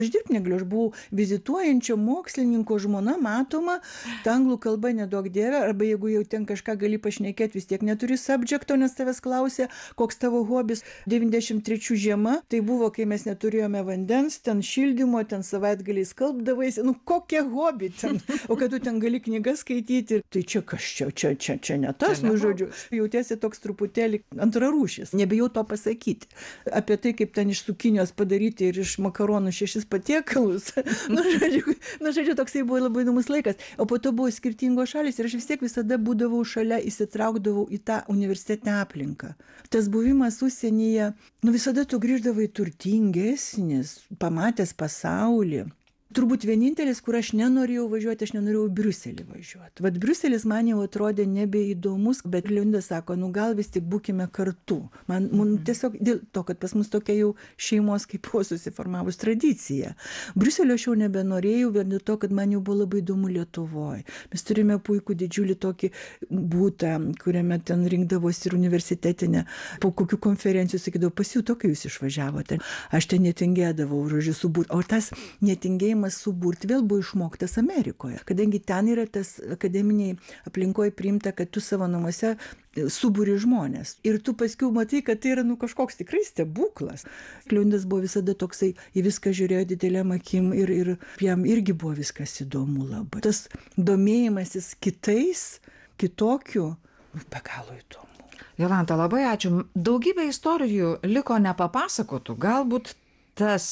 Aš dirbti negaliu, aš buvau vizituojančio mokslininko žmona, matoma, ta anglų kalba nedaug dieve, arba jeigu jau ten kažką gali pašnekėti, vis tiek neturi subjekto, nes tavęs klausė, koks tavo hobis. 93 žiema, tai buvo, kai mes neturėjome vandens, ten šildymo, ten savaitgaliais skalbdavaisi, nu kokie hobi ten, o kad tu ten gali knygas skaityti, tai čia kas čia ne tas, nu žodžiu, jautiesi toks truputėlį antrarūšis, nebijau to pasakyti. Apie tai, kaip ten iš cukinijos padaryti ir iš makaronų 6 patiekalus. Žodžiu, toksai buvo labai įdomus laikas. O po to buvo skirtingos šalys ir aš vis tiek visada būdavau šalia, įsitraukdavau į tą universitetinę aplinką. Tas buvimas užsienyje, visada tu grįždavai turtingesnis, pamatęs pasaulį. Turbūt vienintelis, kur aš nenorėjau važiuoti, aš nenorėjau į Briuselį važiuoti. Vat Briuselis man jau atrodė nebeįdomus, bet Leonidas sako, gal vis tik būkime kartu. Man tiesiog dėl to, kad pas mus tokia jau šeimos kaip buvo susiformavus tradicija. Briuselio aš jau nebenorėjau, vien dėl to, kad man jau buvo labai įdomu Lietuvoje. Mes turime puikų didžiulį tokį būtą, kuriame ten rinkdavosi ir universitetinę. Po kokių konferencijų sakydavau, pasijuto, kai jūs išvažiavote. Aš ten netingėdavau, žodžiu, suburti. O tas netingėjimas suburti vėl buvo išmoktas Amerikoje, kadangi ten yra tas akademiniai aplinkoje priimta, kad tu savo namuose suburi žmonės. Ir tu paskiau matai, kad tai yra kažkoks tikrai stebuklas. Leonidas buvo visada toksai, į viską žiūrėjo didelėm akim ir jam irgi buvo viskas įdomu labai. Tas domėjimasis kitais, kitokiu, be galo įdomu. Jolanta, labai ačiū. Daugybė istorijų liko nepapasakotų. Galbūt tas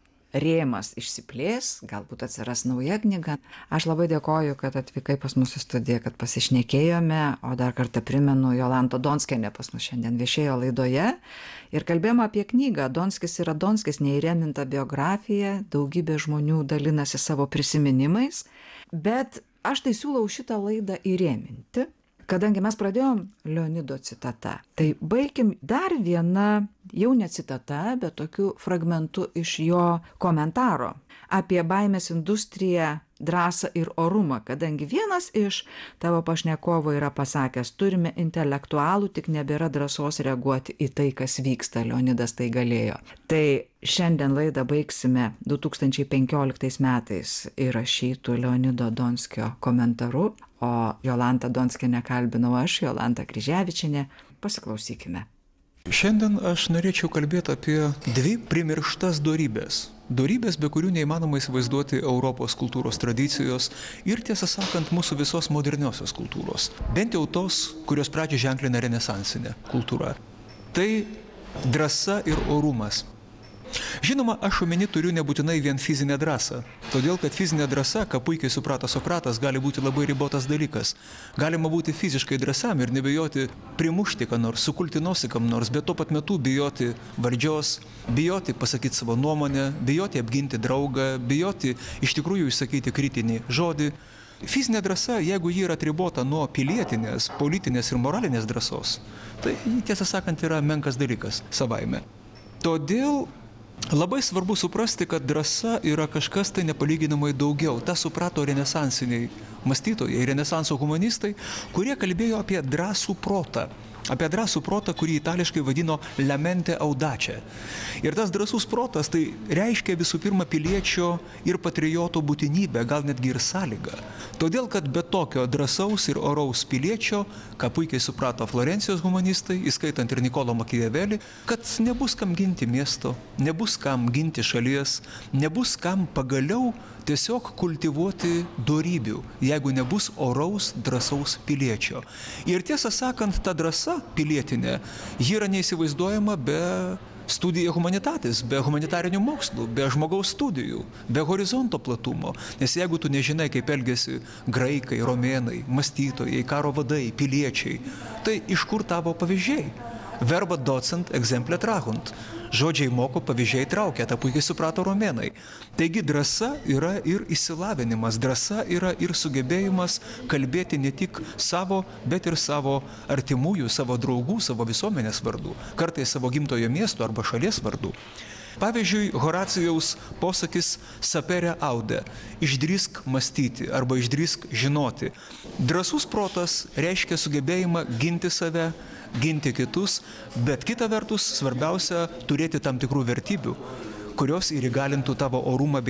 rėmas išsiplės, galbūt atsiras nauja knyga. Aš labai dėkoju, kad atvykai pas mus į studiją, kad pasišnekėjome, o dar kartą primenu, Jolanta Donskienė pas mus šiandien viešėjo laidoje ir kalbėjome apie knygą Donskis yra Donskis, neįrėminta biografija, daugybė žmonių dalinasi savo prisiminimais, bet aš tai siūlau šitą laidą įrėminti, kadangi mes pradėjom Leonido citata. Tai baikim dar viena, jau ne citata, bet tokiu fragmentu iš jo komentaro apie baimės industriją, drąsą ir orumą, kadangi vienas iš tavo pašnekovo yra pasakęs, turime intelektualų, tik nebėra drąsos reaguoti į tai, kas vyksta. Leonidas tai galėjo. Tai šiandien laidą baigsime 2015 metais įrašytų Leonido Donskio komentaru, o Jolantą Donskienę kalbinau aš, Jolanta Kryževičienė. Pasiklausykime. Šiandien aš norėčiau kalbėti apie dvi primirštas dorybės. Dorybės, be kurių neįmanoma įsivaizduoti Europos kultūros tradicijos ir, tiesą sakant, mūsų visos moderniosios kultūros. Bent jau tos, kurios pradžią ženklina renesansinė kultūra. Tai drąsa ir orumas. Žinoma, aš omeny turiu nebūtinai vien fizinę drąsą, todėl kad fizinė drąsa, ką puikiai suprato Sokratas, gali būti labai ribotas dalykas. Galima būti fiziškai drąsam ir nebijoti primušti ką nors, sukulti nosį kam nors, bet tuo pat metu bijoti valdžios, bijoti pasakyti savo nuomonę, bijoti apginti draugą, bijoti iš tikrųjų išsakyti kritinį žodį. Fizinė drąsa, jeigu ji yra atribota nuo pilietinės, politinės ir moralinės drąsos, tai tiesą sakant yra menkas dalykas savaime. Todėl labai svarbu suprasti, kad drąsa yra kažkas tai nepalyginamai daugiau. Ta suprato renesansiniai mąstytojai, renesanso humanistai, kurie kalbėjo apie drąsų protą. Apie drąsų protą, kurį itališkai vadino la mente audace. Ir tas drąsus protas tai reiškia visų pirma piliečio ir patrioto būtinybę, gal netgi ir sąlygą. Todėl, kad be tokio drąsaus ir oraus piliečio, ką puikiai suprato Florencijos humanistai, įskaitant ir Nikolą Makiavelį, kad nebus kam ginti miesto, nebus kam ginti šalies, nebus kam pagaliau tiesiog kultivuoti dorybių, jeigu nebus oraus, drąsaus piliečio. Ir tiesą sakant, ta drąsa pilietinė, ji yra neįsivaizduojama be studija humanitatis, be humanitarinių mokslų, be žmogaus studijų, be horizonto platumo. Nes jeigu tu nežinai, kaip elgesi graikai, romėnai, mąstytojai, karo vadai, piliečiai, tai iš kur tavo pavyzdžiai? Verba docent exemple trahunt. Žodžiai moko, pavyzdžiai traukia, tą puikiai suprato romėnai. Taigi drąsa yra ir išsilavinimas, drąsa yra ir sugebėjimas kalbėti ne tik savo, bet ir savo artimųjų, savo draugų, savo visuomenės vardų, kartais savo gimtojo miesto arba šalies vardų. Pavyzdžiui, Horacijaus posakis sapere aude, išdrįsk mąstyti arba išdrįsk žinoti. Drąsus protas reiškia sugebėjimą ginti save, ginti kitus, bet kita vertus svarbiausia turėti tam tikrų vertybių, kurios ir įgalintų tavo orumą bei